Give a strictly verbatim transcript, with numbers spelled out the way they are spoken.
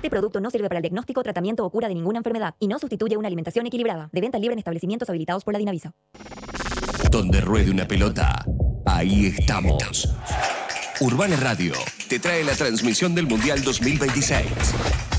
Este producto no sirve para el diagnóstico, tratamiento o cura de ninguna enfermedad y no sustituye una alimentación equilibrada. De venta libre en establecimientos habilitados por la Dinavisa. Donde ruede una pelota, ahí estamos. Urbana Radio te trae la transmisión del Mundial dos mil veintiséis.